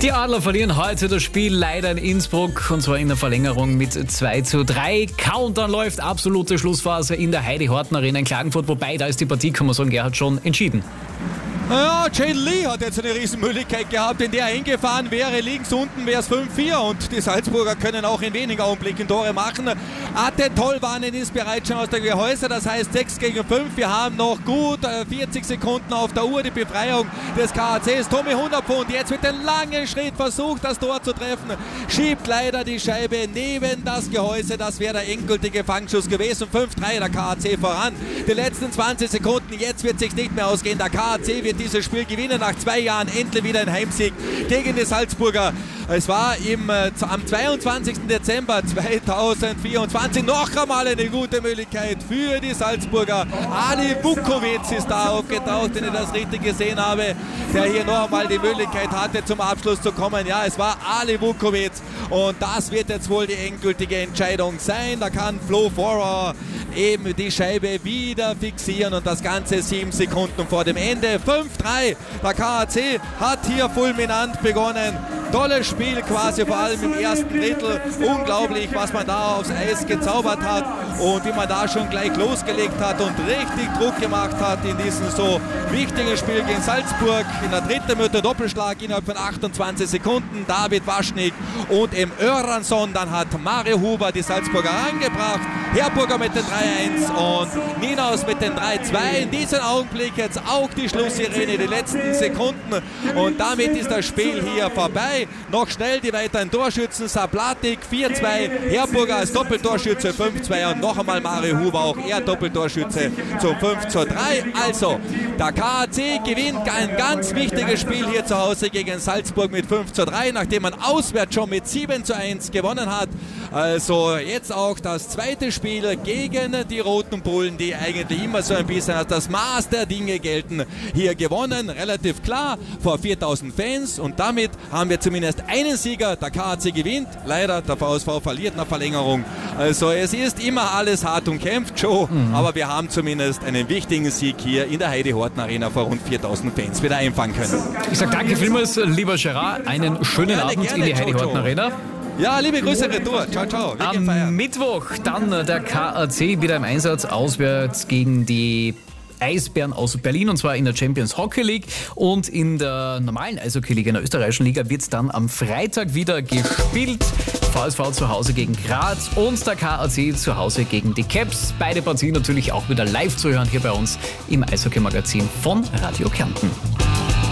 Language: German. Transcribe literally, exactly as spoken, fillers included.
Die Adler verlieren heute das Spiel leider in Innsbruck und zwar in der Verlängerung mit zwei zu drei. Countdown läuft, absolute Schlussphase in der Heidi-Horten-Arena in Klagenfurt, wobei da ist die Partie, kann man sagen, Gerhard, schon entschieden. Ja, Jane Lee hat jetzt eine Riesenmöglichkeit gehabt, in der er hingefahren wäre. Links unten wäre es fünf vier und die Salzburger können auch in wenigen Augenblicken Tore machen. Atte Tollwannen ist bereits schon aus der Gehäuse, das heißt sechs gegen fünf. Wir haben noch gut vierzig Sekunden auf der Uhr, die Befreiung des K A Cs. Tommy Hunderpfund jetzt mit dem langen Schritt versucht, das Tor zu treffen. Schiebt leider die Scheibe neben das Gehäuse, das wäre der endgültige Fangschuss gewesen. fünf drei der K A C voran. Die letzten zwanzig Sekunden, jetzt wird es sich nicht mehr ausgehen. Der K A C wird dieses Spiel gewinnen, nach zwei Jahren endlich wieder ein Heimsieg gegen die Salzburger. Es war im, äh, am zweiundzwanzigsten Dezember zweitausendvierundzwanzig noch einmal eine gute Möglichkeit für die Salzburger. Ali Vukovic ist da aufgetaucht, wenn ich das richtig gesehen habe, der hier noch einmal die Möglichkeit hatte, zum Abschluss zu kommen. Ja, es war Ali Vukovic und das wird jetzt wohl die endgültige Entscheidung sein. Da kann Flo Forer eben die Scheibe wieder fixieren und das Ganze sieben Sekunden vor dem Ende. fünf drei, der K A C hat hier fulminant begonnen. Tolles Spiel quasi, vor allem im ersten Drittel. Unglaublich, was man da aufs Eis gezaubert hat und wie man da schon gleich losgelegt hat und richtig Druck gemacht hat in diesem so wichtigen Spiel gegen Salzburg. In der dritten Minute Doppelschlag innerhalb von achtundzwanzig Sekunden. David Waschnik und im Öransson. Dann hat Mario Huber die Salzburger angebracht. Herburger mit den drei eins und Ninaus mit den drei zwei. In diesem Augenblick jetzt auch die Schlusssirene, die letzten Sekunden. Und damit ist das Spiel hier vorbei. Noch schnell die weiteren Torschützen. Sablatik vier zwei, Herburger als Doppeltorschütze fünf zwei und noch einmal Mario Huber, auch er Doppeltorschütze zum fünf zu drei. Also, der K A C gewinnt ein ganz wichtiges Spiel hier zu Hause gegen Salzburg mit fünf zu drei, nachdem man auswärts schon mit sieben zu eins gewonnen hat. Also jetzt auch das zweite Spiel gegen die Roten Bullen, die eigentlich immer so ein bisschen als das Maß der Dinge gelten. Hier gewonnen, relativ klar, vor viertausend Fans und damit haben wir zumindest einen Sieger. Der K A C gewinnt, leider der V S V verliert nach Verlängerung. Also es ist immer alles hart umkämpft, Joe, mhm. aber wir haben zumindest einen wichtigen Sieg hier in der Heidi-Horten-Arena vor rund viertausend Fans wieder einfangen können. Ich sage danke vielmals, lieber Gerard, einen schönen gerne, Abend gerne, in die Heidi-Horten-Arena. Ja, liebe Grüße retour. Ciao, ciao. Wir Am feiern. Mittwoch dann der K A C wieder im Einsatz auswärts gegen die Eisbären aus Berlin und zwar in der Champions Hockey League und in der normalen Eishockey-Liga, in der österreichischen Liga, wird es dann am Freitag wieder gespielt. V S V zu Hause gegen Graz und der K A C zu Hause gegen die Caps. Beide Partien natürlich auch wieder live zu hören hier bei uns im Eishockey-Magazin von Radio Kärnten.